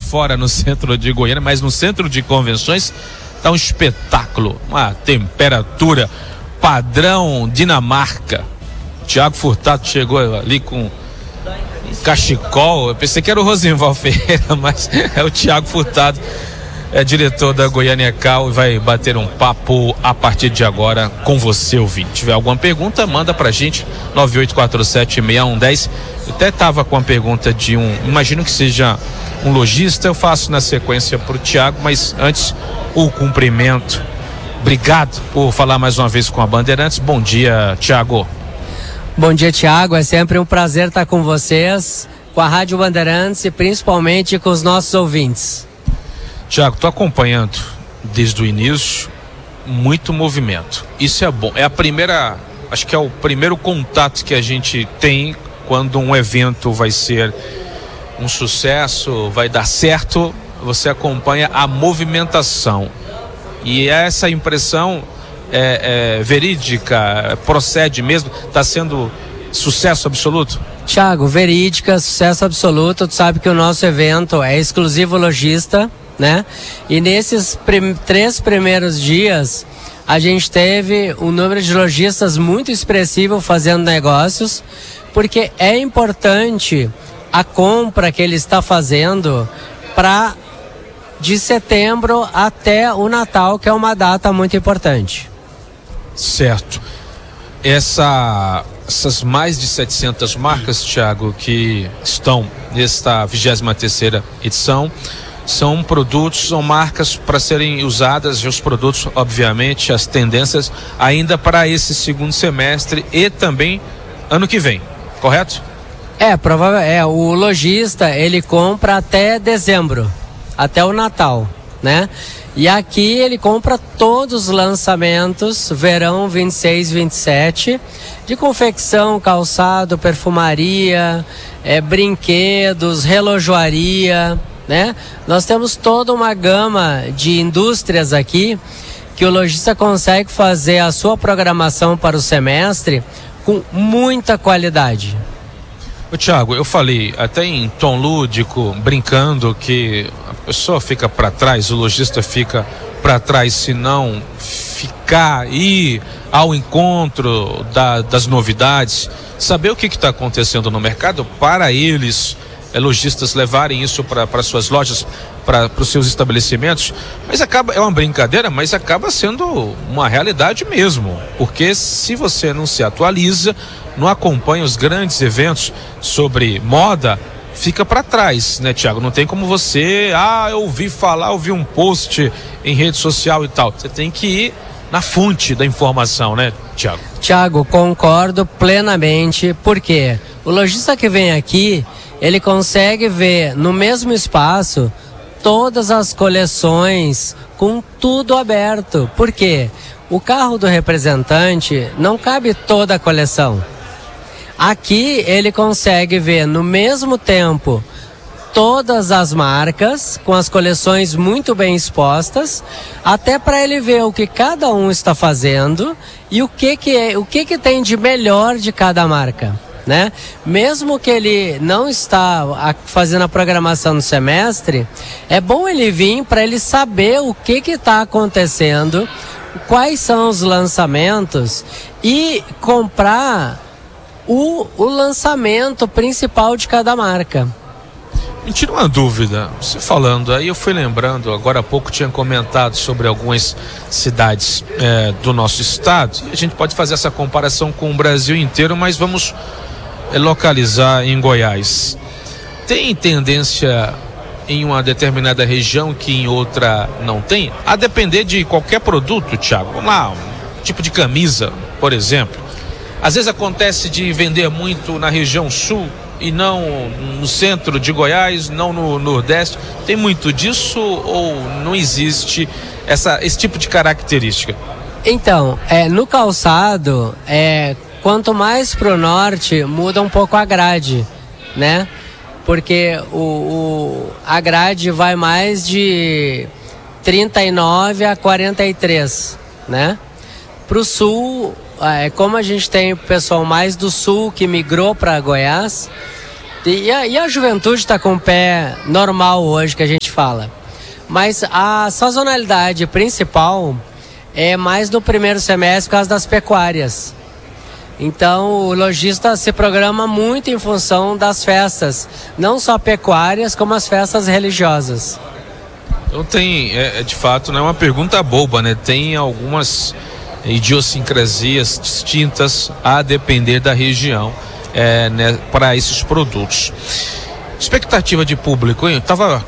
fora no centro de Goiânia, mas no centro de convenções tá um espetáculo, uma temperatura padrão Dinamarca. Tiago Furtado chegou ali com cachecol, eu pensei que era o Rosenval Ferreira, mas é o Tiago Furtado, é diretor da Goiânia Cal, e vai bater um papo a partir de agora com você, ouvinte. Se tiver alguma pergunta, manda pra gente, 9847-6110. Eu até tava com a pergunta de imagino que seja um lojista, eu faço na sequência pro Tiago, mas antes o cumprimento. Obrigado por falar mais uma vez com a Bandeirantes. Bom dia, Tiago. Bom dia, Tiago. É sempre um prazer estar com vocês, com a Rádio Bandeirantes e principalmente com os nossos ouvintes. Tiago, tô acompanhando desde o início, muito movimento. Isso é bom. Acho que é o primeiro contato que a gente tem quando um evento vai ser um sucesso, vai dar certo, você acompanha a movimentação. E essa impressão é verídica, procede mesmo, está sendo sucesso absoluto? Tiago, verídica, sucesso absoluto. Tu sabe que o nosso evento é exclusivo lojista, né? E nesses 3 primeiros dias a gente teve um número de lojistas muito expressivo fazendo negócios, porque é importante a compra que ele está fazendo de setembro até o Natal, que é uma data muito importante. Certo. Essas mais de 700 marcas, Tiago, que estão nesta 23ª edição, são produtos, são marcas para serem usadas, e os produtos, obviamente, as tendências ainda para esse segundo semestre e também ano que vem, correto? O lojista, ele compra até dezembro, até o Natal, né? E aqui ele compra todos os lançamentos, verão 26, 27, de confecção, calçado, perfumaria, brinquedos, relojoaria, né? Nós temos toda uma gama de indústrias aqui que o lojista consegue fazer a sua programação para o semestre com muita qualidade. Ô Tiago, eu falei até em tom lúdico, brincando, que a pessoa fica para trás, o lojista fica para trás se não ir ao encontro das novidades, saber o que está acontecendo no mercado para eles, lojistas, levarem isso para suas lojas, para os seus estabelecimentos. Mas é uma brincadeira, mas acaba sendo uma realidade mesmo, porque se você não se atualiza, não acompanha os grandes eventos sobre moda, fica para trás, né, Tiago? Não tem como você, eu ouvi um post em rede social e tal. Você tem que ir na fonte da informação, né, Tiago? Tiago, concordo plenamente, porque o lojista que vem aqui, ele consegue ver no mesmo espaço todas as coleções com tudo aberto. Por quê? O carro do representante não cabe toda a coleção. Aqui ele consegue ver no mesmo tempo todas as marcas, com as coleções muito bem expostas, até para ele ver o que cada um está fazendo e o que tem de melhor de cada marca, né? Mesmo que ele não está fazendo a programação no semestre, é bom ele vir para ele saber o que está acontecendo, quais são os lançamentos e comprar o lançamento principal de cada marca. Me tira uma dúvida, você falando aí, eu fui lembrando, agora há pouco tinha comentado sobre algumas cidades do nosso estado, e a gente pode fazer essa comparação com o Brasil inteiro, mas vamos localizar em Goiás. Tem tendência em uma determinada região que em outra não tem? A depender de qualquer produto, Tiago. Vamos lá, um tipo de camisa, por exemplo. Às vezes acontece de vender muito na região sul e não no centro de Goiás, não no Nordeste. Tem muito disso ou não existe esse tipo de característica? Então, no calçado, quanto mais pro norte, muda um pouco a grade, né? Porque a grade vai mais de 39 a 43, né? Pro sul, como a gente tem o pessoal mais do sul que migrou para Goiás, E a juventude está com o pé normal hoje, que a gente fala. Mas a sazonalidade principal é mais no primeiro semestre por causa das pecuárias. Então o lojista se programa muito em função das festas, não só pecuárias, como as festas religiosas. Então tem, de fato, não é uma pergunta boba, né? Tem algumas idiosincrasias distintas a depender da região, né, para esses produtos. Expectativa de público, hein?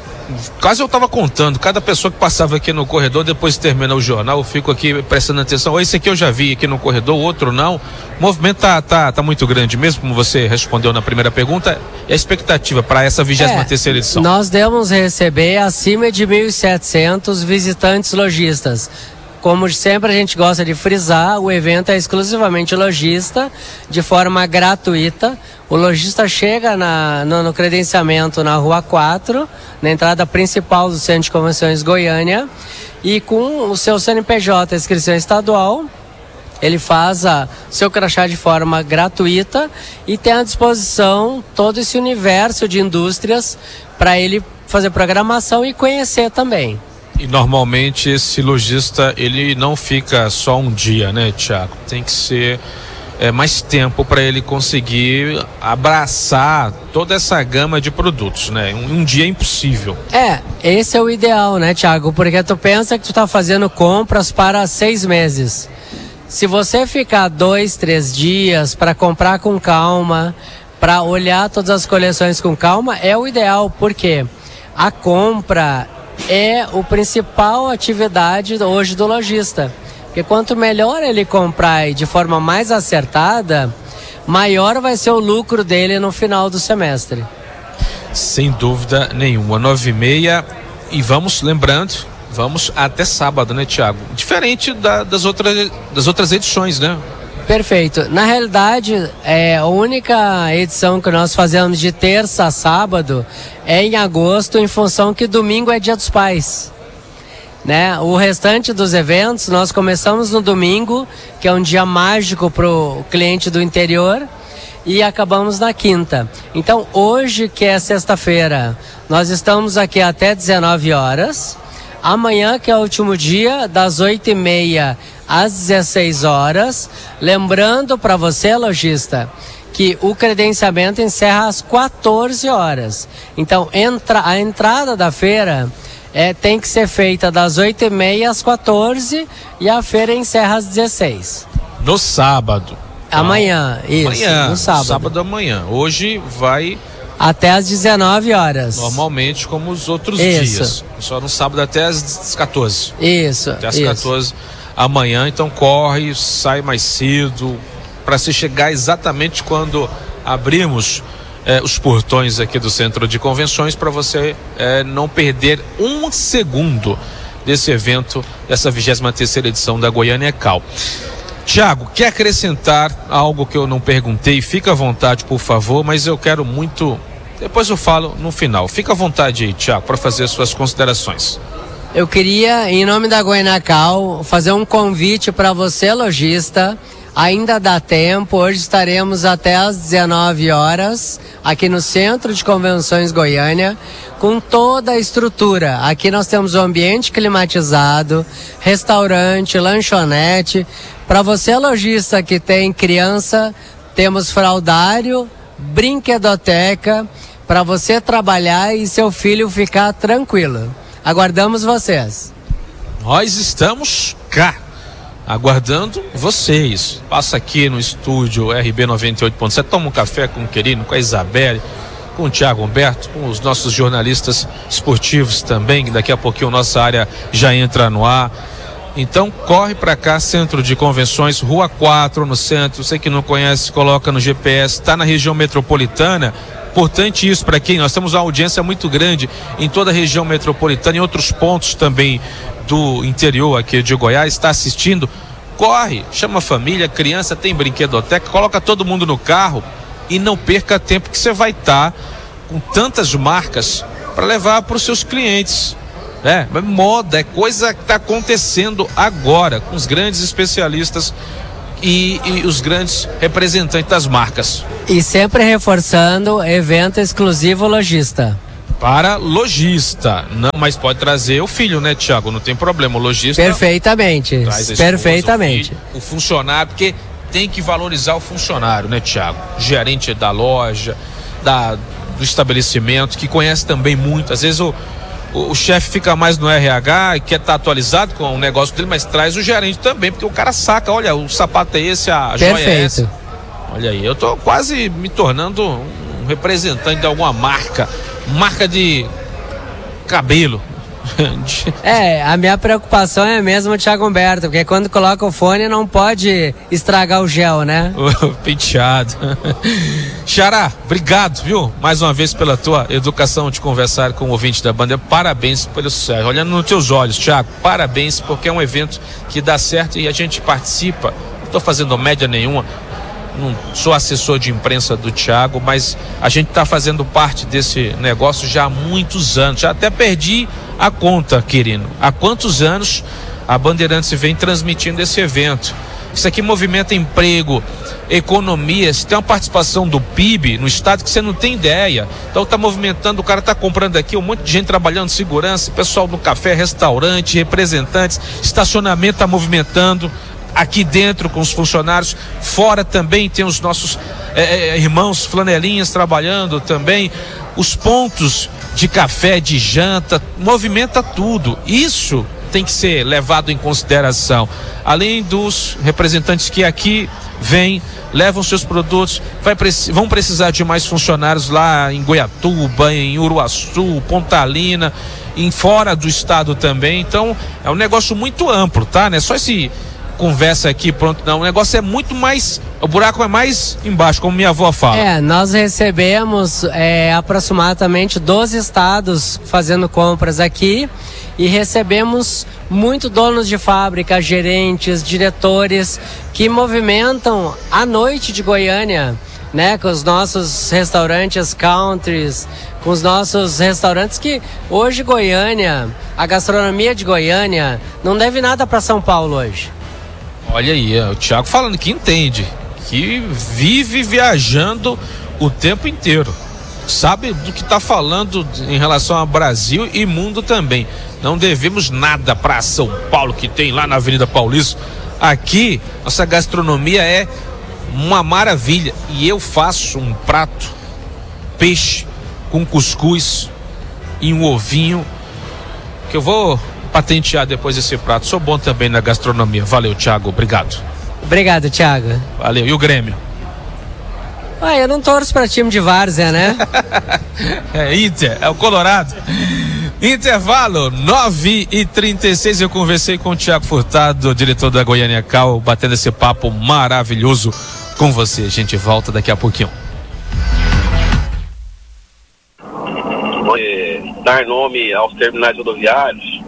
Eu estava contando, cada pessoa que passava aqui no corredor, depois termina o jornal, eu fico aqui prestando atenção. Esse aqui eu já vi aqui no corredor, o outro não. O movimento tá muito grande mesmo, como você respondeu na primeira pergunta. E a expectativa para essa 23ª edição? Nós devemos receber acima de 1.700 visitantes lojistas. Como sempre a gente gosta de frisar, o evento é exclusivamente lojista, de forma gratuita. O lojista chega no credenciamento na Rua 4, na entrada principal do Centro de Convenções Goiânia, e com o seu CNPJ, inscrição estadual, ele faz seu crachá de forma gratuita e tem à disposição todo esse universo de indústrias para ele fazer programação e conhecer também. E normalmente esse lojista, ele não fica só um dia, né, Tiago? Tem que ser mais tempo para ele conseguir abraçar toda essa gama de produtos, né? Um dia é impossível. Esse é o ideal, né, Tiago? Porque tu pensa que tu tá fazendo compras para 6 meses. Se você ficar 2, 3 dias para comprar com calma, para olhar todas as coleções com calma, é o ideal, porque a compra é a principal atividade hoje do lojista. Porque quanto melhor ele comprar e de forma mais acertada, maior vai ser o lucro dele no final do semestre. Sem dúvida nenhuma. 9h30 e vamos até sábado, né, Tiago? Diferente das outras edições, né? Perfeito. Na realidade, a única edição que nós fazemos de terça a sábado é em agosto, em função que domingo é Dia dos Pais, né? O restante dos eventos nós começamos no domingo, que é um dia mágico para o cliente do interior, e acabamos na quinta. Então hoje, que é sexta-feira, nós estamos aqui até 19 horas. Amanhã, que é o último dia, das 8h30 às 16 horas. Lembrando para você, lojista, que o credenciamento encerra às 14 horas. Então a entrada da feira tem que ser feita das 8h30 às 14 e a feira encerra às 16. No sábado. Amanhã, isso. Amanhã, no sábado. Sábado amanhã. Hoje vai até às 19 horas. Normalmente, como os outros dias. Só no sábado até às 14. Isso. Até às 14 amanhã. Então corre, sai mais cedo, para se chegar exatamente quando abrimos os portões aqui do Centro de Convenções, para você não perder um segundo desse evento, dessa 23ª edição da Goiânia Cal. Tiago, quer acrescentar algo que eu não perguntei? Fica à vontade, por favor, mas eu quero muito... Depois eu falo no final. Fica à vontade aí, Tiago, para fazer suas considerações. Eu queria, em nome da Goiânia Cal, fazer um convite para você, lojista. Ainda dá tempo, hoje estaremos até às 19 horas, aqui no Centro de Convenções Goiânia, com toda a estrutura. Aqui nós temos um ambiente climatizado, restaurante, lanchonete. Para você, lojista que tem criança, temos fraldário, brinquedoteca, para você trabalhar e seu filho ficar tranquilo. Aguardamos vocês. Nós estamos cá, aguardando vocês. Passa aqui no estúdio RB 98.7, toma um café com o Querino, com a Isabelle, com o Tiago Humberto, com os nossos jornalistas esportivos também, que daqui a pouquinho a nossa área já entra no ar. Então corre para cá, Centro de Convenções, Rua 4 no centro. Você que não conhece, coloca no GPS, está na região metropolitana. Importante isso para quem nós temos uma audiência muito grande em toda a região metropolitana, em outros pontos também do interior aqui de Goiás, está assistindo. Corre, chama a família, criança, tem brinquedoteca, coloca todo mundo no carro e não perca tempo, que você vai estar com tantas marcas para levar para os seus clientes. Moda, é coisa que está acontecendo agora, com os grandes especialistas e os grandes representantes das marcas. E sempre reforçando, evento exclusivo lojista. Para lojista, não, mas pode trazer o filho, né, Thiago? Não tem problema, o lojista. Perfeitamente, traz a esposa, perfeitamente. O funcionário, porque tem que valorizar o funcionário, né, Thiago? Gerente da loja, do estabelecimento, que conhece também muito. Às vezes o chefe fica mais no RH e quer estar atualizado com o negócio dele, mas traz o gerente também, porque o cara saca, olha, o sapato é esse, a joia é essa. Olha aí, eu tô quase me tornando um representante de alguma marca de cabelo. A minha preocupação é mesmo o Thiago Humberto, porque quando coloca o fone não pode estragar o gel, né? Penteado. Xará, obrigado, viu? Mais uma vez pela tua educação de conversar com o ouvinte da banda. Parabéns pelo sucesso. Olhando nos teus olhos, Thiago, parabéns, porque é um evento que dá certo e a gente participa. Não estou fazendo média nenhuma. Não sou assessor de imprensa do Thiago, mas a gente está fazendo parte desse negócio já há muitos anos. Já até perdi a conta, querido. Há quantos anos a Bandeirantes vem transmitindo esse evento? Isso aqui movimenta emprego, economia. Você tem uma participação do PIB no estado que você não tem ideia. Então está movimentando, o cara está comprando aqui, um monte de gente trabalhando, segurança, pessoal no café, restaurante, representantes, estacionamento está movimentando. Aqui dentro com os funcionários, fora também tem os nossos irmãos flanelinhas trabalhando também, os pontos de café, de janta, movimenta tudo. Isso tem que ser levado em consideração, além dos representantes que aqui vêm, levam seus produtos, vão precisar de mais funcionários lá em Goiatuba, em Uruaçu, Pontalina, em fora do estado também. Então é um negócio muito amplo, tá? Não é só esse conversa aqui, pronto, não, o negócio é muito mais, o buraco é mais embaixo, como minha avó fala. Nós recebemos aproximadamente 12 estados fazendo compras aqui e recebemos muito donos de fábrica, gerentes, diretores que movimentam a noite de Goiânia, né, com os nossos restaurantes countries, com os nossos restaurantes que hoje Goiânia, a gastronomia de Goiânia não deve nada para São Paulo hoje. Olha aí, o Thiago falando que entende, que vive viajando o tempo inteiro, sabe do que está falando em relação ao Brasil e mundo também. Não devemos nada para São Paulo, que tem lá na Avenida Paulista. Aqui, nossa gastronomia é uma maravilha. E eu faço um prato, peixe com cuscuz e um ovinho, que eu vou patentear depois esse prato. Sou bom também na gastronomia. Valeu, Thiago. Obrigado. Obrigado, Thiago. Valeu. E o Grêmio? Eu não torço para time de várzea, né? Inter, é o Colorado. Intervalo 9h36. Eu conversei com o Thiago Furtado, diretor da Goiânia Cal, batendo esse papo maravilhoso com você. A gente volta daqui a pouquinho. Dar nome aos terminais rodoviários,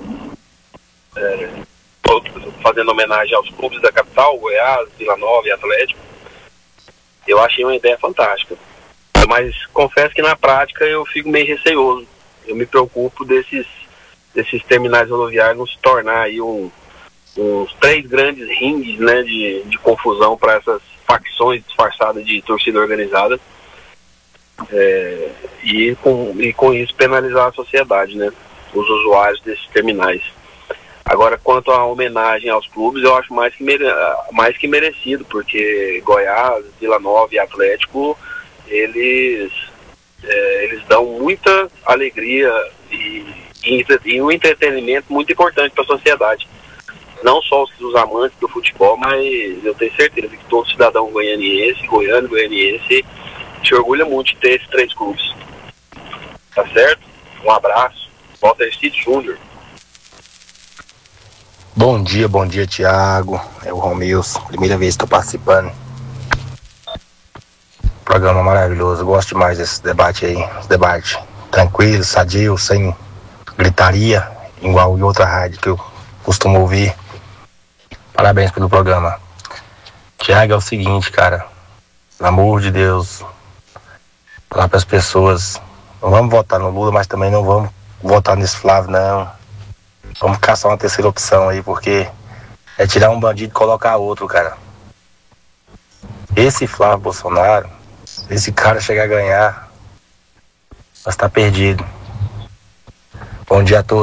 fazendo homenagem aos clubes da capital, Goiás, Vila Nova e Atlético. Eu achei uma ideia fantástica, mas confesso que na prática eu fico meio receoso. Eu me preocupo desses terminais rodoviários não se tornar aí uns 3 grandes ringues, né, de confusão para essas facções disfarçadas de torcida organizada, e com isso penalizar a sociedade, né, os usuários desses terminais. Agora, quanto à homenagem aos clubes, eu acho mais que merecido, porque Goiás, Vila Nova e Atlético, eles dão muita alegria e um entretenimento muito importante para a sociedade. Não só os amantes do futebol, mas eu tenho certeza que todo cidadão goianiense, se orgulha muito de ter esses 3 clubes. Tá certo? Um abraço. Walter Cid Júnior. Bom dia, Thiago. É o Romilson, primeira vez que estou participando. Programa maravilhoso, eu gosto demais desse debate aí. Esse debate tranquilo, sadio, sem gritaria, igual em outra rádio que eu costumo ouvir. Parabéns pelo programa. Thiago, é o seguinte, cara, pelo amor de Deus, falar para as pessoas, não vamos votar no Lula, mas também não vamos votar nesse Flávio, não. Vamos caçar uma terceira opção aí, porque é tirar um bandido e colocar outro, cara. Esse Flávio Bolsonaro, esse cara chegar a ganhar, nós tá perdido. Bom dia a todos.